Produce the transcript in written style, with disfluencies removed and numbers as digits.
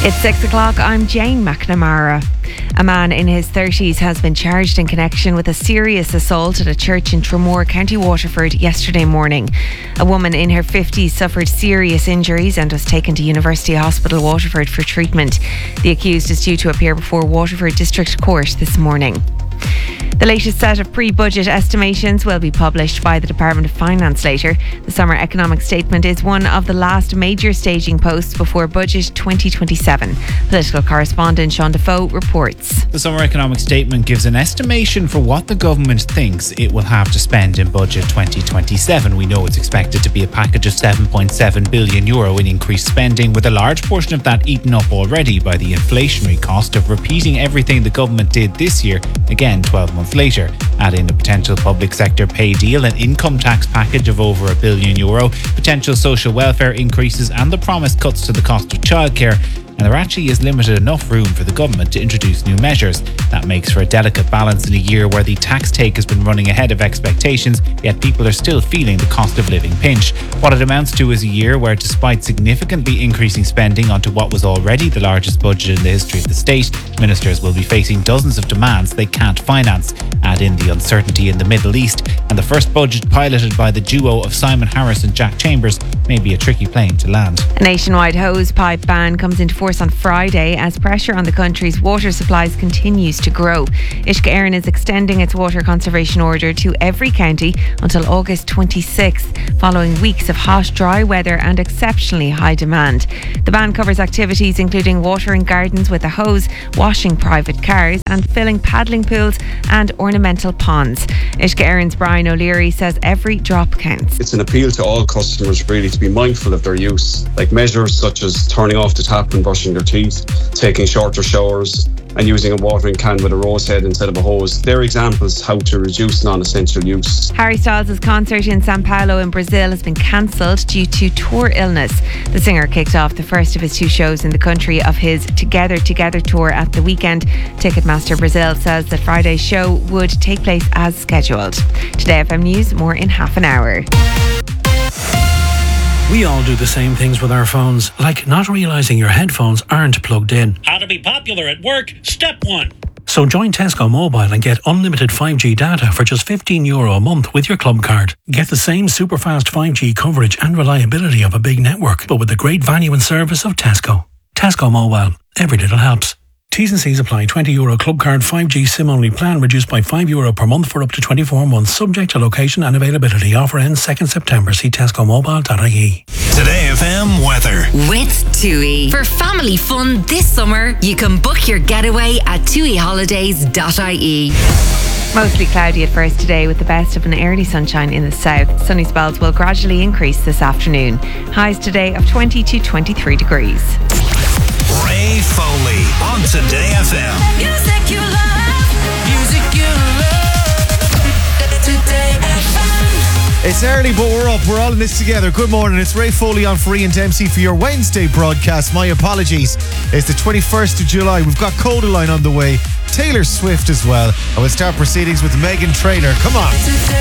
It's 6 o'clock. I'm Jane McNamara. A man in his 30s has been charged in connection with a serious assault at a church in Tramore, County Waterford yesterday morning. A woman in her 50s suffered serious injuries and was taken to University Hospital Waterford for treatment. The accused is due to appear before Waterford District Court this morning. The latest set of pre-budget estimations will be published by the Department of Finance later. The summer economic statement is one of the last major staging posts before Budget 2027. Political correspondent Sean Defoe reports. The summer economic statement gives an estimation for what the government thinks it will have to spend in Budget 2027. We know it's expected to be a package of €7.7 billion in increased spending, with a large portion of that eaten up already by the inflationary cost of repeating everything the government did this year, again 12 months later. Add in a potential public sector pay deal, an income tax package of over €1 billion, potential social welfare increases and the promised cuts to the cost of childcare, and there actually is limited enough room for the government to introduce new measures. That makes for a delicate balance in a year where the tax take has been running ahead of expectations, yet people are still feeling the cost of living pinch. What it amounts to is a year where, despite significantly increasing spending onto what was already the largest budget in the history of the state, ministers will be facing dozens of demands they can't finance. Add in the uncertainty in the Middle East, and the first budget piloted by the duo of Simon Harris and Jack Chambers may be a tricky plane to land. A nationwide hose pipe ban comes into force on Friday as pressure on the country's water supplies continues to grow. Uisce Éireann is extending its water conservation order to every county until August 26th, following weeks of hot, dry weather and exceptionally high demand. The ban covers activities including watering gardens with a hose, washing private cars and filling paddling pools and ornamental ponds. Uisce Éireann's Brian O'Leary says every drop counts. It's an appeal to all customers really to be mindful of their use, like measures such as turning off the tap and brushing their teeth, taking shorter showers and using a watering can with a rose head instead of a hose. They're examples how to reduce non-essential use. Harry Styles' concert in São Paulo in Brazil has been cancelled due to tour illness. The singer kicked off the first of his two shows in the country of his Together Together tour at the weekend. Ticketmaster Brazil says that Friday's show would take place as scheduled. Today FM News, more in half an hour. We all do the same things with our phones, like not realising your headphones aren't plugged in. How to be popular at work, step 1. So join Tesco Mobile and get unlimited 5G data for just €15 a month with your club card. Get the same super fast 5G coverage and reliability of a big network, but with the great value and service of Tesco. Tesco Mobile. Every little helps. T's and C's apply. €20 club card 5G SIM-only plan reduced by €5 per month for up to 24 months, subject to location and availability. Offer ends 2nd September. See tescomobile.ie. Today FM weather. With TUI. For family fun this summer, you can book your getaway at tuiholidays.ie. Mostly cloudy at first today with the best of an early sunshine in the south. Sunny spells will gradually increase this afternoon. Highs today of 20 to 23 degrees. Ray Foley on Today FM. Music you love. Music you love. Today FM. It's early, but we're up. We're all in this together. Good morning. It's Ray Foley on for Ian Dempsey for your Wednesday broadcast. My apologies. It's the 21st of July. We've got Codaline on the way. Taylor Swift as well. And we'll start proceedings with Meghan Trainor. Come on.